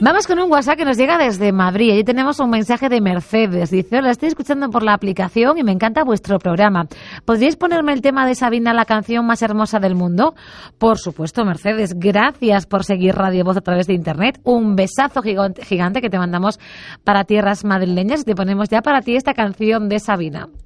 Vamos con un WhatsApp que nos llega desde Madrid. Allí tenemos un mensaje de Mercedes. Dice: hola, estoy escuchando por la aplicación y me encanta vuestro programa. ¿Podríais ponerme el tema de Sabina, la canción más hermosa del mundo? Por supuesto, Mercedes. Gracias por seguir Radio Voz a través de Internet. Un besazo gigante que te mandamos para tierras madrileñas. Te ponemos ya para ti esta canción de Sabina.